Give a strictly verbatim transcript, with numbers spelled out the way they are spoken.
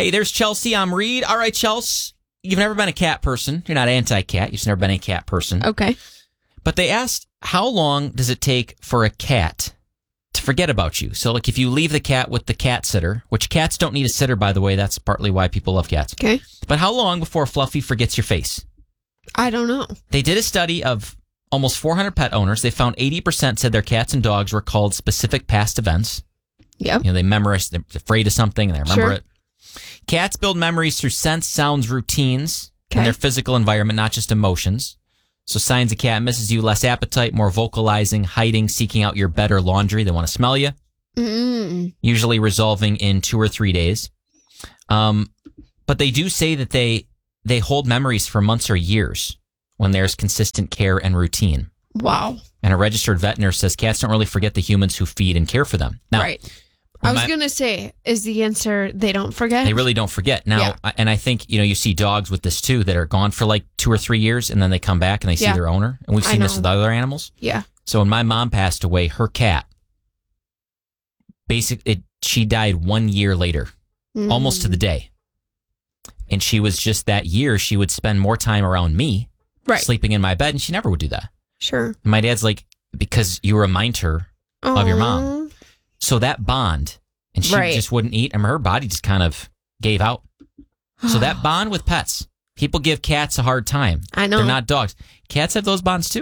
Hey, there's Chelsea. I'm Reed. All right, Chelsea, you've never been a cat person. You're not anti-cat. You've never been a cat person. Okay. But they asked, how long does it take for a cat to forget about you? So, like, if you leave the cat with the cat sitter, which cats don't need a sitter, by the way. That's partly why people love cats. Okay. But how long before Fluffy forgets your face? I don't know. They did a study of almost four hundred pet owners. They found eighty percent said their cats and dogs recalled specific past events. Yep. You know, they memorize, they're afraid of something and they remember Sure. it. Cats build memories through scents, sounds, routines, Okay. and their physical environment, not just emotions. So signs a cat misses you: less appetite, more vocalizing, hiding, seeking out your bed or laundry. They want to smell you. Mm. Usually resolving in two or three days. Um, but they do say that they they hold memories for months or years when there's consistent care and routine. Wow. And a registered vet nurse says cats don't really forget the humans who feed and care for them. Now, Right. I was my- going to say, is the answer they don't forget? They really don't forget. Now, Yeah. I- and I think, you know, you see dogs with this too that are gone for like two or three years and then they come back and they see Yeah. their owner. And we've I seen this know. with other animals. Yeah. So when my mom passed away, her cat, basic, it, she died one year later, Mm. almost to the day. And she was just that year, she would spend more time around me, Right. sleeping in my bed, and she never would do that. Sure. And my dad's like, because you remind her of your mom. Aw. So that bond, and she Right. just wouldn't eat, and her body just kind of gave out. So that bond with pets, people give cats a hard time. I know. They're not dogs. Cats have those bonds too.